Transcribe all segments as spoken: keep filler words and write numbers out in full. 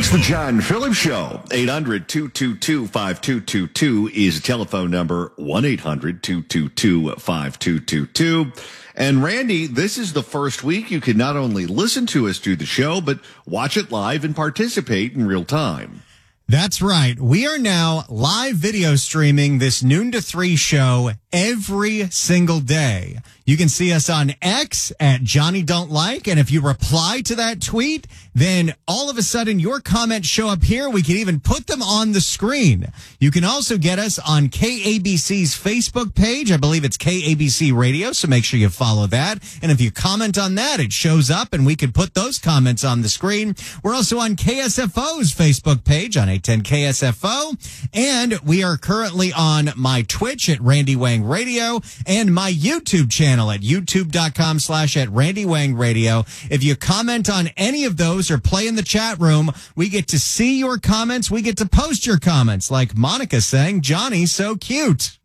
It's the John Phillips Show. eight hundred, two two two, five two two two is the telephone number. one eight hundred, two two two, five two two two. And Randy, this is the first week you can not only listen to us through the show, but watch it live and participate in real time. That's right. We are now live video streaming this noon to three show every single day. You can see us on X at Johnny Don't Like. And if you reply to that tweet, then all of a sudden your comments show up here. We can even put them on the screen. You can also get us on K A B C's Facebook page. I believe it's K A B C Radio. So make sure you follow that. And if you comment on that, it shows up and we can put those comments on the screen. We're also on K S F O's Facebook page on eight ten K S F O. And we are currently on my Twitch at Randy Wang Radio and my YouTube channel at youtube.com slash at Randy Wang Radio. If you comment on any of those or play in the chat room, we get to see your comments. We get to post your comments, like Monica saying, Johnny's so cute.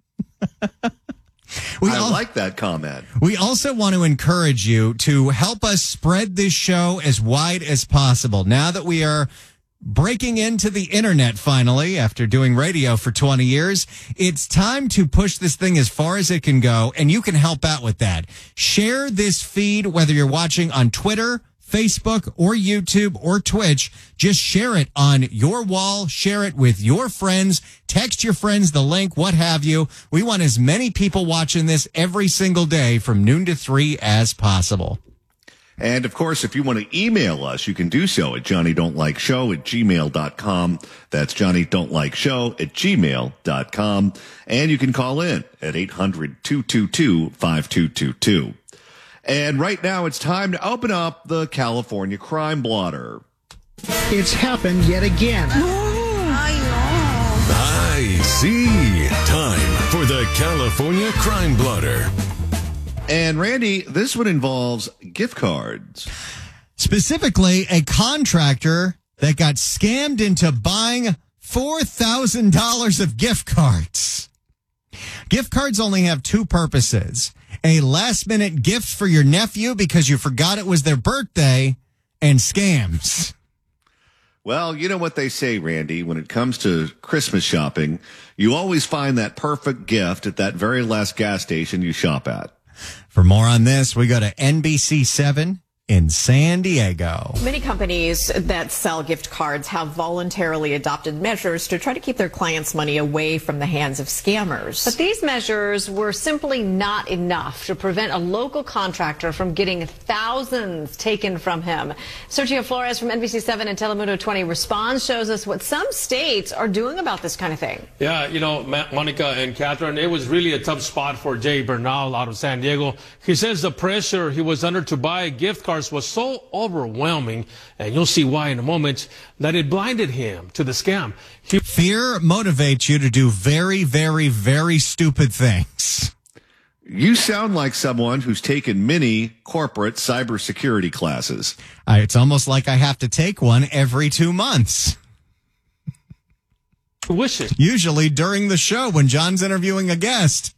We I al- like that comment. We also want to encourage you to help us spread this show as wide as possible. Now that we are breaking into the internet finally after doing radio for twenty years, it's time to push this thing as far as it can go, and you can help out with that. Share this feed, whether you're watching on Twitter, Facebook, or YouTube, or Twitch. Just share it on your wall. Share it with your friends. Text your friends the link, what have you. We want as many people watching this every single day from noon to three as possible. And, of course, if you want to email us, you can do so at johnny don't like show at gmail dot com. That's johnny don't like show at gmail dot com. And you can call in at eight hundred, two two two, five two two two. And right now it's time to open up the California Crime Blotter. It's happened yet again. I see. Time for the California Crime Blotter. And Randy, this one involves gift cards. Specifically, a contractor that got scammed into buying four thousand dollars of gift cards. Gift cards only have two purposes. A last-minute gift for your nephew because you forgot it was their birthday, and scams. Well, you know what they say, Randy, when it comes to Christmas shopping, you always find that perfect gift at that very last gas station you shop at. For more on this, we go to N B C seven in San Diego. Many companies that sell gift cards have voluntarily adopted measures to try to keep their clients' money away from the hands of scammers. But these measures were simply not enough to prevent a local contractor from getting thousands taken from him. Sergio Flores from N B C seven and Telemundo twenty Responds shows us what some states are doing about this kind of thing. Yeah, you know, Monica and Catherine, it was really a tough spot for Jay Bernal out of San Diego. He says the pressure he was under to buy gift cards was so overwhelming, and you'll see why in a moment, that it blinded him to the scam. He- Fear motivates you to do very, very, very stupid things. You sound like someone who's taken many corporate cybersecurity classes. Uh, it's almost like I have to take one every two months. wishes. Usually during the show when John's interviewing a guest.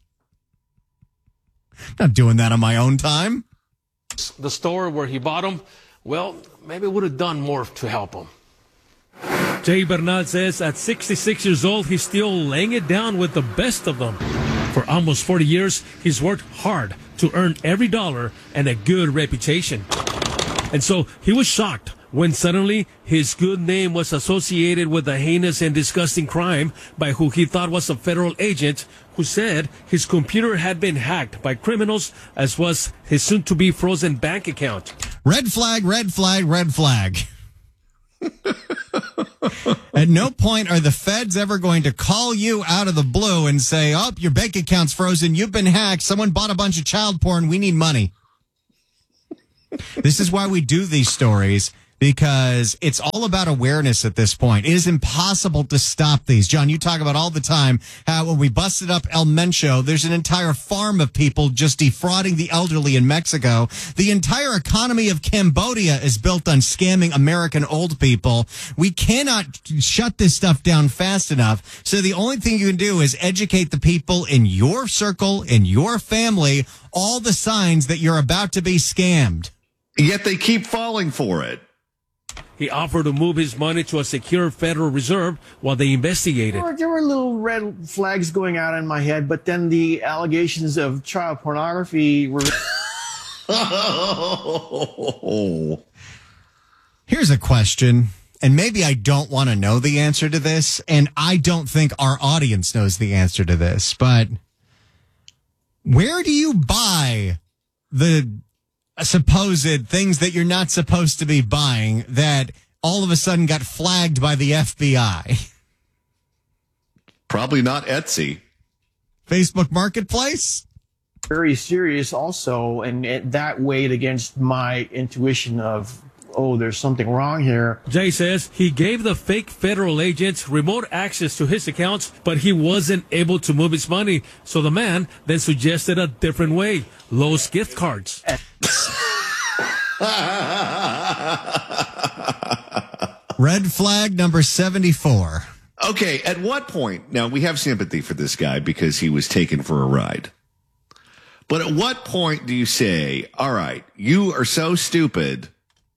Not doing that on my own time. The store where he bought them, well, maybe would have done more to help him. Jay Bernal says at sixty-six years old, he's still laying it down with the best of them. For almost forty years, he's worked hard to earn every dollar and a good reputation. And so he was shocked when suddenly his good name was associated with a heinous and disgusting crime by who he thought was a federal agent who said his computer had been hacked by criminals, as was his soon-to-be frozen bank account. Red flag, red flag, red flag. At no point are the feds ever going to call you out of the blue and say, oh, your bank account's frozen, you've been hacked, someone bought a bunch of child porn, we need money. This is why we do these stories, because it's all about awareness at this point. It is impossible to stop these. John, you talk about all the time how when we busted up El Mencho, there's an entire farm of people just defrauding the elderly in Mexico. The entire economy of Cambodia is built on scamming American old people. We cannot shut this stuff down fast enough. So the only thing you can do is educate the people in your circle, in your family, all the signs that you're about to be scammed. Yet they keep falling for it. He offered to move his money to a secure Federal Reserve while they investigated. There were, there were little red flags going out in my head, but then the allegations of child pornography were. Here's a question, and maybe I don't want to know the answer to this, and I don't think our audience knows the answer to this, but where do you buy the supposed things that you're not supposed to be buying that all of a sudden got flagged by the F B I? Probably not Etsy. Facebook Marketplace? Very serious also, and it, that weighed against my intuition of, oh, there's something wrong here. Jay says he gave the fake federal agents remote access to his accounts, but he wasn't able to move his money. So the man then suggested a different way, Lowe's gift cards. Red flag number seventy-four. Okay, at what point? Now, we have sympathy for this guy because he was taken for a ride. But at what point do you say, all right, you are so stupid.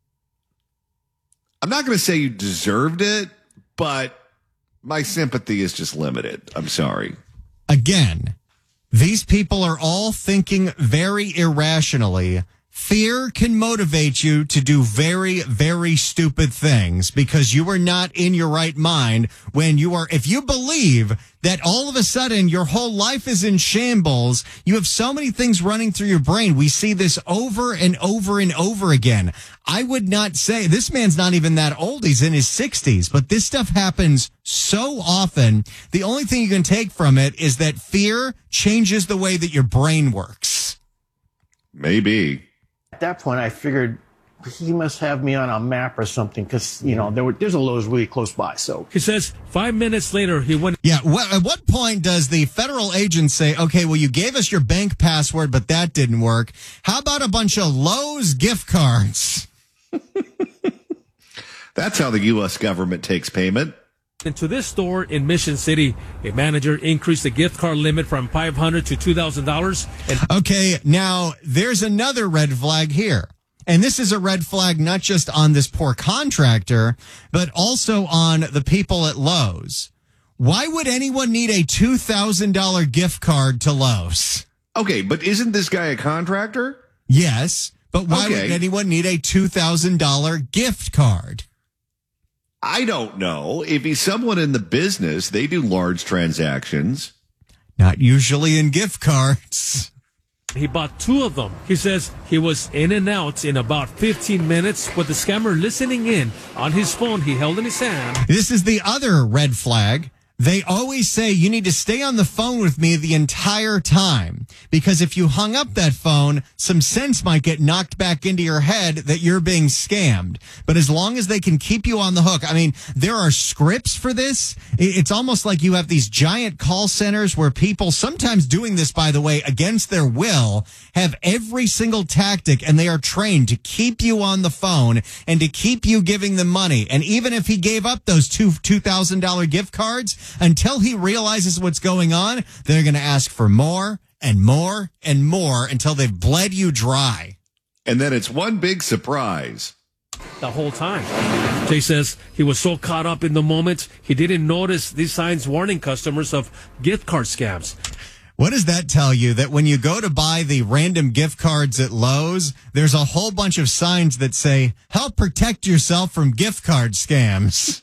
I'm not going to say you deserved it, but my sympathy is just limited. I'm sorry. Again, these people are all thinking very irrationally. Fear can motivate you to do very, very stupid things because you are not in your right mind when you are, if you believe that all of a sudden your whole life is in shambles, you have so many things running through your brain. We see this over and over and over again. I would not say, this man's not even that old. He's in his sixties, but this stuff happens so often. The only thing you can take from it is that fear changes the way that your brain works. Maybe. At that point, I figured he must have me on a map or something because, you know, there were, there's a Lowe's really close by. So He says five minutes later, he went. Yeah. Wh- at what point does the federal agent say, okay, well, you gave us your bank password, but that didn't work. How about a bunch of Lowe's gift cards? That's how the U S government takes payment. Into this store in Mission City. A manager increased the gift card limit from five hundred dollars to two thousand dollars. And Okay, now there's another red flag here. And this is a red flag not just on this poor contractor, but also on the people at Lowe's. Why would anyone need a two thousand dollars gift card to Lowe's? Okay, but isn't this guy a contractor? Yes, but why Okay. would anyone need a two thousand dollars gift card? I don't know. If he's someone in the business, they do large transactions. Not usually in gift cards. he bought two of them. He says he was in and out in about fifteen minutes with the scammer listening in on his phone he held in his hand. This is the other red flag. They always say you need to stay on the phone with me the entire time because if you hung up that phone, some sense might get knocked back into your head that you're being scammed. But as long as they can keep you on the hook, I mean, there are scripts for this. It's almost like you have these giant call centers where people, sometimes doing this, by the way, against their will, have every single tactic and they are trained to keep you on the phone and to keep you giving them money. And even if he gave up those two two thousand dollars gift cards, until he realizes what's going on, they're going to ask for more and more and more until they've bled you dry. And then it's one big surprise. The whole time. Jay says he was so caught up in the moment, he didn't notice these signs warning customers of gift card scams. What does that tell you? That when you go to buy the random gift cards at Lowe's, there's a whole bunch of signs that say, help protect yourself from gift card scams.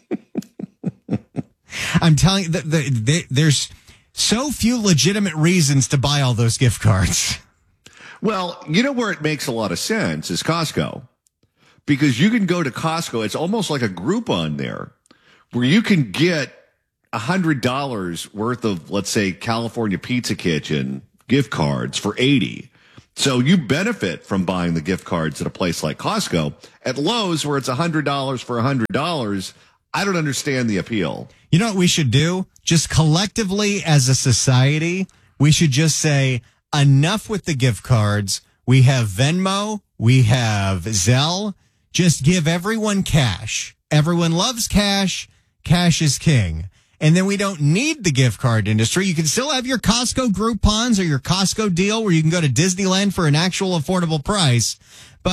I'm telling you, the, the, the, there's so few legitimate reasons to buy all those gift cards. Well, you know where it makes a lot of sense is Costco. Because you can go to Costco, it's almost like a Groupon there, where you can get one hundred dollars worth of, let's say, California Pizza Kitchen gift cards for eighty dollars. So you benefit from buying the gift cards at a place like Costco. At Lowe's, where it's one hundred dollars for one hundred dollars, I don't understand the appeal. You know what we should do? Just collectively as a society, we should just say, enough with the gift cards. We have Venmo. We have Zelle. Just give everyone cash. Everyone loves cash. Cash is king. And then we don't need the gift card industry. You can still have your Costco Groupons or your Costco deal where you can go to Disneyland for an actual affordable price. But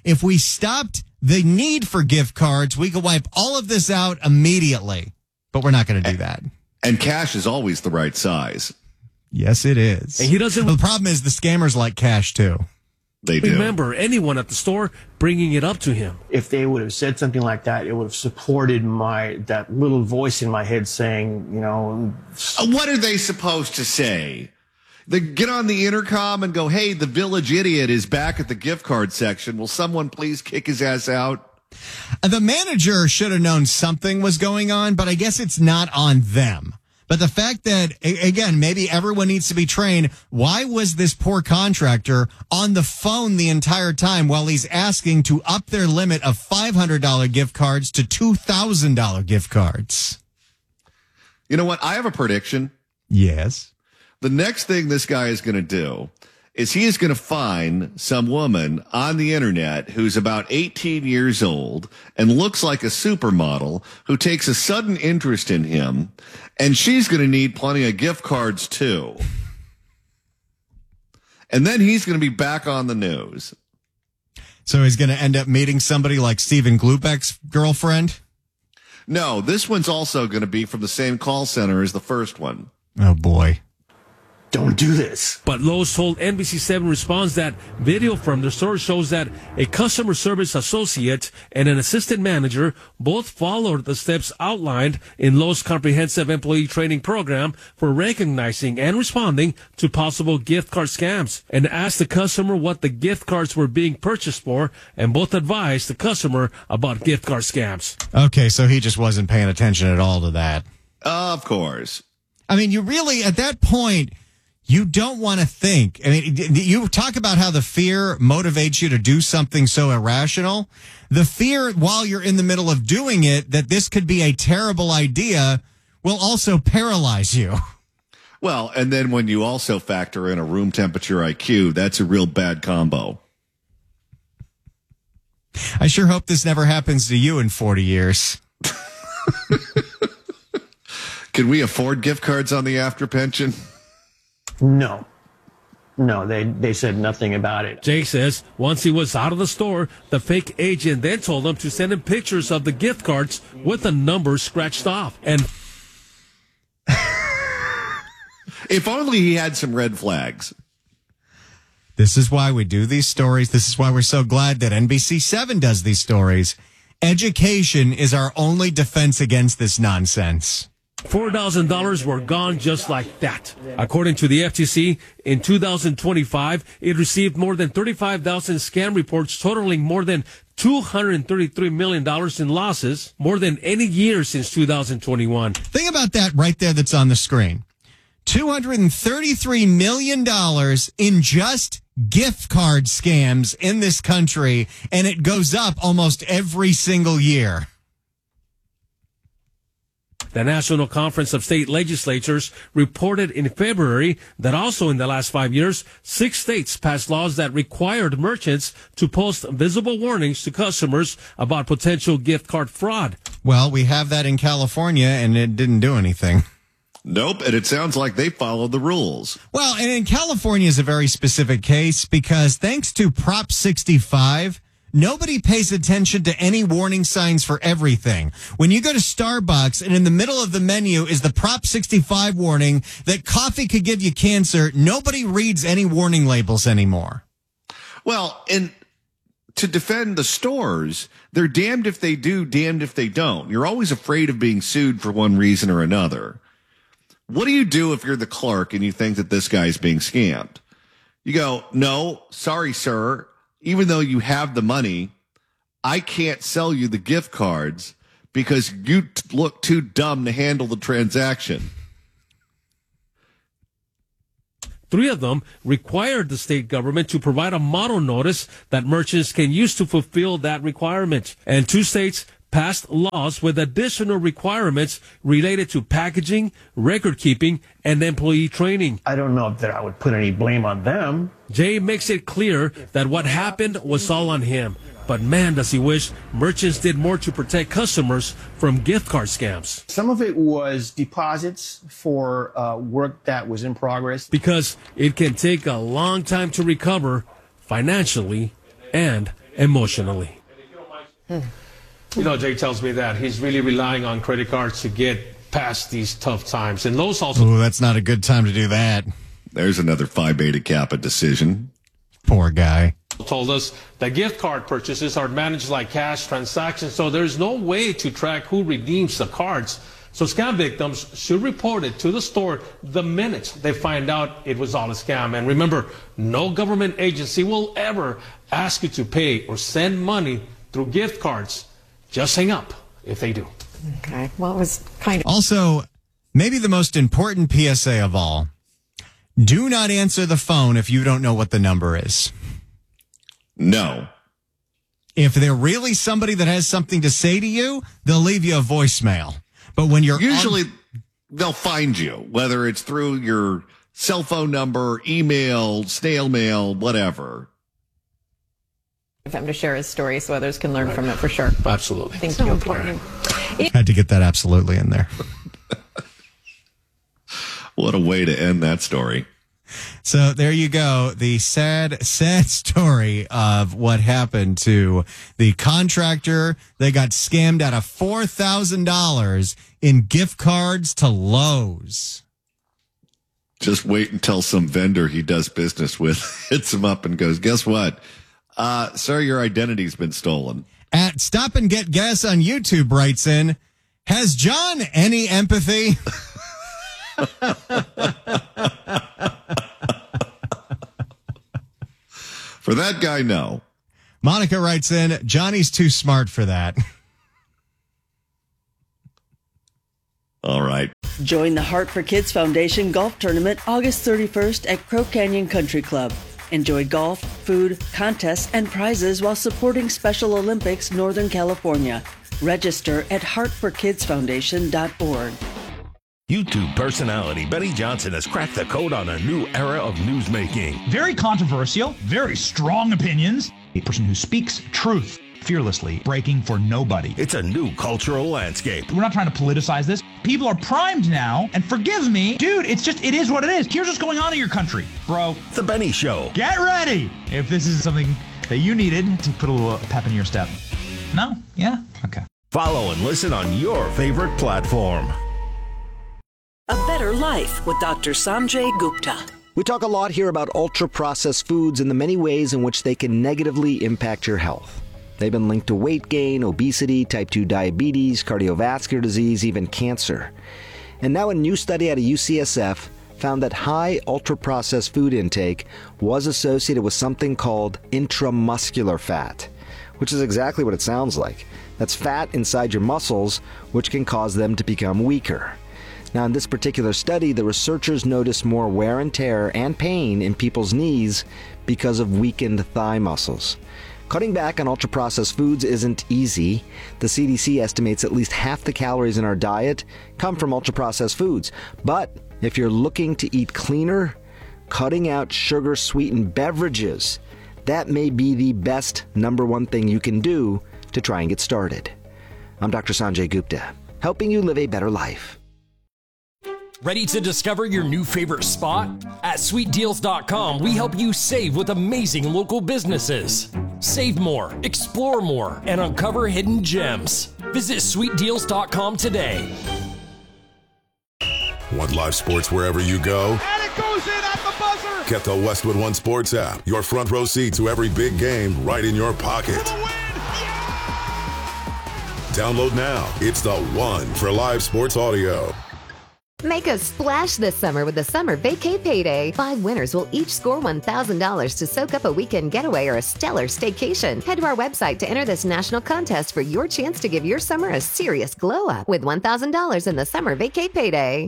if we stopped the need for gift cards, we could wipe all of this out immediately. But we're not going to do that. And cash is always the right size. Yes, it is. And he doesn't. Well, the problem is the scammers like cash too. They do. Remember anyone at the store bringing it up to him. If they would have said something like that, it would have supported my that little voice in my head saying, you know, Uh, What are they supposed to say? They get on the intercom and go, hey, the village idiot is back at the gift card section. Will someone please kick his ass out? The manager should have known something was going on, but I guess it's not on them. But the fact that, a- again, maybe everyone needs to be trained. Why was this poor contractor on the phone the entire time while he's asking to up their limit of five hundred dollars gift cards to two thousand dollars gift cards? You know what? I have a prediction. Yes. The next thing this guy is going to do is he is going to find some woman on the internet who's about eighteen years old and looks like a supermodel who takes a sudden interest in him, and she's going to need plenty of gift cards too. And then he's going to be back on the news. So he's going to end up meeting somebody like Stephen Glubeck's girlfriend? No, this one's also going to be from the same call center as the first one. Oh, boy. don't do this. But Lowe's told N B C seven Response that video from the store shows that a customer service associate and an assistant manager both followed the steps outlined in Lowe's comprehensive employee training program for recognizing and responding to possible gift card scams, and asked the customer what the gift cards were being purchased for, and both advised the customer about gift card scams. Okay, so he just wasn't paying attention at all to that. Of course. I mean, you really, at that point, you don't want to think. I mean, you talk about how the fear motivates you to do something so irrational. The fear while you're in the middle of doing it, that this could be a terrible idea, will also paralyze you. Well, and then when you also factor in a room temperature I Q, that's a real bad combo. I sure hope this never happens to you in forty years. Can we afford gift cards on the after pension? No. No, they, they said nothing about it. Jay says once he was out of the store, the fake agent then told him to send him pictures of the gift cards with the numbers scratched off. And If only he had some red flags. This is why we do these stories. This is why we're so glad that N B C seven does these stories. Education is our only defense against this nonsense. four thousand dollars were gone just like that. According to the F T C, in two thousand twenty-five, it received more than thirty-five thousand scam reports totaling more than two hundred thirty-three million dollars in losses, more than any year since two thousand twenty-one. Think about that right there that's on the screen. two hundred thirty-three million dollars in just gift card scams in this country, and it goes up almost every single year. The National Conference of State Legislatures reported in February that also in the last five years, six states passed laws that required merchants to post visible warnings to customers about potential gift card fraud. Well, we have that in California, and it didn't do anything. Nope, and it sounds like they followed the rules. Well, and in California is a very specific case because thanks to Prop sixty-five, nobody pays attention to any warning signs for everything. When you go to Starbucks and in the middle of the menu is the Prop sixty-five warning that coffee could give you cancer, nobody reads any warning labels anymore. Well, and to defend the stores, they're damned if they do, damned if they don't. You're always afraid of being sued for one reason or another. What do you do if you're the clerk and you think that this guy's being scammed? You go, no, sorry, sir. Even though you have the money, I can't sell you the gift cards because you t- look too dumb to handle the transaction. Three of them required the state government to provide a model notice that merchants can use to fulfill that requirement. And two states passed laws with additional requirements related to packaging, record keeping, and employee training. I don't know that I would put any blame on them. Jay makes it clear that what happened was all on him. But man, does he wish merchants did more to protect customers from gift card scams. Some of it was deposits for uh, work that was in progress. Because it can take a long time to recover financially and emotionally. You know, Jay tells me that he's really relying on credit cards to get past these tough times. And those also... Ooh, that's not a good time to do that. There's another Phi Beta Kappa decision. Poor guy. Told us that gift card purchases are managed like cash transactions, so there's no way to track who redeems the cards. So scam victims should report it to the store the minute they find out it was all a scam. And remember, no government agency will ever ask you to pay or send money through gift cards. Just hang up if they do. Okay. Well, it was kind of... Also, maybe the most important P S A of all. Do not answer the phone if you don't know what the number is. No. If they're really somebody that has something to say to you, they'll leave you a voicemail. But when you're Usually, on- they'll find you, whether it's through your cell phone number, email, snail mail, whatever. For him to share his story so others can learn from it for sure. Absolutely. Thank so you. important. Had to get that absolutely in there. What a way to end that story. So there you go. The sad, sad story of what happened to the contractor. They got scammed out of four thousand dollars in gift cards to Lowe's. Just wait until some vendor he does business with hits him up and goes, guess what? Uh, sir, your identity's been stolen. At Stop and Get Gas on YouTube writes in, has John any empathy? For that guy, no. Monica writes in, Johnny's too smart for that. All right. Join the Heart for Kids Foundation Golf Tournament August thirty-first at Crow Canyon Country Club. Enjoy golf, food, contests, and prizes while supporting Special Olympics Northern California. Register at heart for kids foundation dot org. YouTube personality Benny Johnson has cracked the code on a new era of newsmaking. Very controversial, very strong opinions. A person who speaks truth fearlessly, breaking for nobody. It's a new cultural landscape. We're not trying to politicize this. People are primed now, and forgive me, dude, it's just, it is what it is. Here's what's going on in your country, bro. The Benny Show. Get ready if this is something that you needed to put a little pep in your step. No? Yeah? Okay. Follow and listen on your favorite platform. A Better Life with Doctor Sanjay Gupta. We talk a lot here about ultra-processed foods and the many ways in which they can negatively impact your health. They've been linked to weight gain, obesity, type two diabetes, cardiovascular disease, even cancer. And now a new study out of U C S F found that high ultra-processed food intake was associated with something called intramuscular fat, which is exactly what it sounds like. That's fat inside your muscles, which can cause them to become weaker. Now, in this particular study, the researchers noticed more wear and tear and pain in people's knees because of weakened thigh muscles. Cutting back on ultra-processed foods isn't easy. The C D C estimates at least half the calories in our diet come from ultra-processed foods. But if you're looking to eat cleaner, cutting out sugar-sweetened beverages, that may be the best number one thing you can do to try and get started. I'm Doctor Sanjay Gupta, helping you live a better life. Ready to discover your new favorite spot? At sweet deals dot com, we help you save with amazing local businesses. Save more, explore more, and uncover hidden gems. Visit sweet deals dot com today. Want live sports wherever you go? And it goes in at the buzzer! Get the Westwood One Sports app. Your front row seat to every big game right in your pocket. Download now. It's the one for live sports audio. Make a splash this summer with the Summer Vacay Payday. Five winners will each score one thousand dollars to soak up a weekend getaway or a stellar staycation. Head to our website to enter this national contest for your chance to give your summer a serious glow up with one thousand dollars in the Summer Vacay Payday.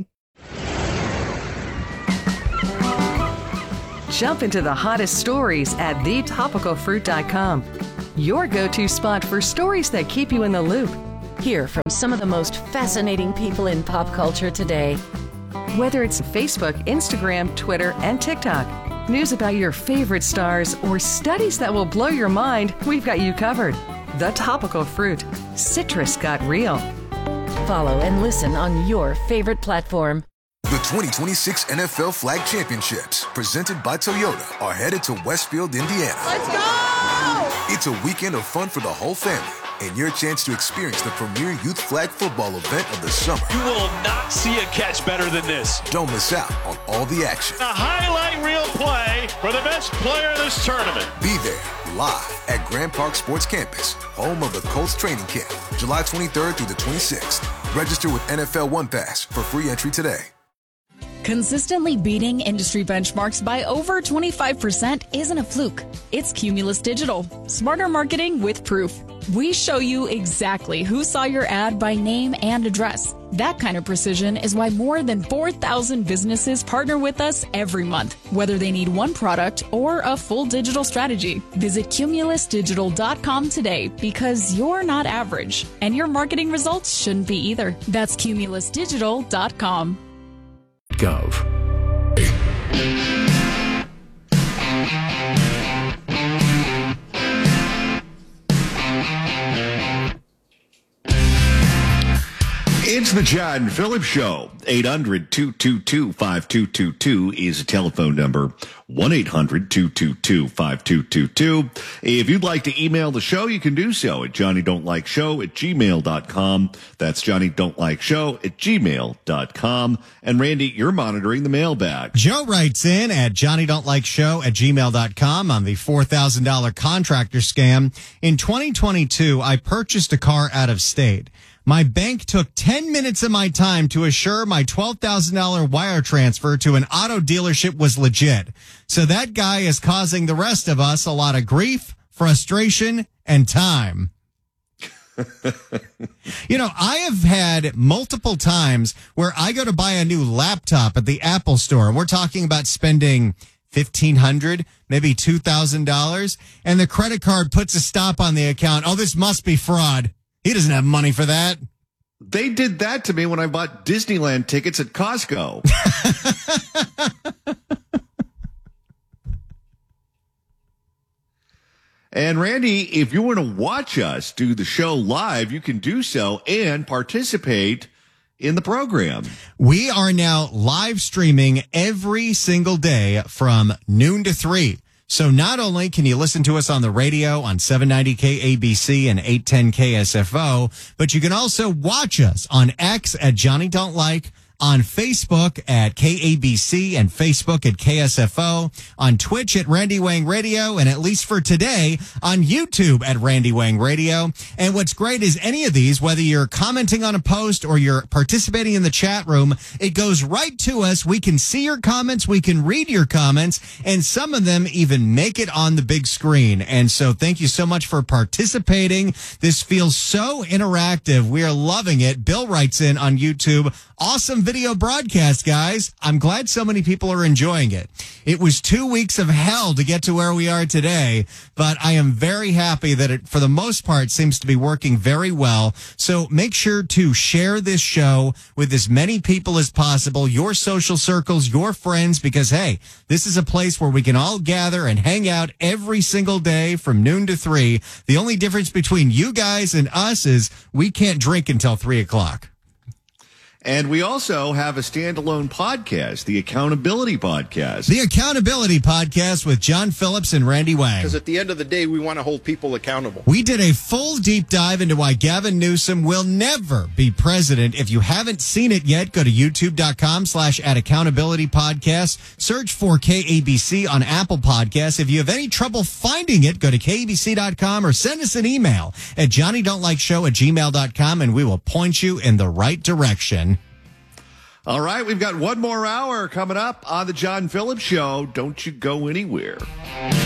Jump into the hottest stories at the topical fruit dot com. Your go-to spot for stories that keep you in the loop. Hear from some of the most fascinating people in pop culture today. Whether it's Facebook, Instagram, Twitter, and TikTok, news about your favorite stars, or studies that will blow your mind, we've got you covered. The Topical Fruit. Citrus got real. Follow and listen on your favorite platform. The twenty twenty-six N F L Flag Championships, presented by Toyota, are headed to Westfield, Indiana. Let's go! It's a weekend of fun for the whole family and your chance to experience the premier youth flag football event of the summer. You will not see a catch better than this. Don't miss out on all the action. A highlight reel play for the best player in this tournament. Be there live at Grand Park Sports Campus, home of the Colts training camp, July twenty-third through the twenty-sixth. Register with N F L One Pass for free entry today. Consistently beating industry benchmarks by over twenty-five percent isn't a fluke. It's Cumulus Digital. Smarter marketing with proof. We show you exactly who saw your ad by name and address. That kind of precision is why more than four thousand businesses partner with us every month, whether they need one product or a full digital strategy. Visit cumulus digital dot com today because you're not average, and your marketing results shouldn't be either. That's cumulus digital dot com. Gov. It's the John Phillips Show. eight hundred, two two two, five two two two is a telephone number. one eight hundred, two two two, five two two two. If you'd like to email the show, you can do so at johnny don't like show at gmail dot com. That's johnny don't like show at gmail dot com. And Randy, you're monitoring the mailbag. Joe writes in at johnny don't like show at gmail dot com on the four thousand dollars contractor scam. In twenty twenty-two, I purchased a car out of state. My bank took ten minutes of my time to assure my twelve thousand dollars wire transfer to an auto dealership was legit. So that guy is causing the rest of us a lot of grief, frustration, and time. You know, I have had multiple times where I go to buy a new laptop at the Apple store, and we're talking about spending fifteen hundred dollars, maybe two thousand dollars, and the credit card puts a stop on the account. Oh, this must be fraud. He doesn't have money for that. They did that to me when I bought Disneyland tickets at Costco. And Randy, if you want to watch us do the show live, you can do so and participate in the program. We are now live streaming every single day from noon to three. So not only can you listen to us on the radio on seven ninety K A B C and eight ten K S F O, but you can also watch us on X at Johnny Don't Like, on Facebook at K A B C and Facebook at K S F O, on Twitch at Randy Wang Radio, and at least for today, on YouTube at Randy Wang Radio. And what's great is any of these, whether you're commenting on a post or you're participating in the chat room, it goes right to us. We can see your comments, we can read your comments, and some of them even make it on the big screen. And so thank you so much for participating. This feels so interactive. We are loving it. Bill writes in on YouTube, awesome video broadcast, guys. I'm glad so many people are enjoying it. It was two weeks of hell to get to where we are today, but I am very happy that it, for the most part, seems to be working very well. So make sure to share this show with as many people as possible, your social circles, your friends, because, hey, this is a place where we can all gather and hang out every single day from noon to three. The only difference between you guys and us is we can't drink until three o'clock. And we also have a standalone podcast, the Accountability Podcast. The Accountability Podcast with John Phillips and Randy Wang. Because at the end of the day, we want to hold people accountable. We did a full deep dive into why Gavin Newsom will never be president. If you haven't seen it yet, go to youtube.com slash at Accountability Podcast. Search for K A B C on Apple Podcasts. If you have any trouble finding it, go to K A B C dot com or send us an email at johnny don't like show at gmail dot com, and we will point you in the right direction. All right, we've got one more hour coming up on the John Phillips Show. Don't you go anywhere.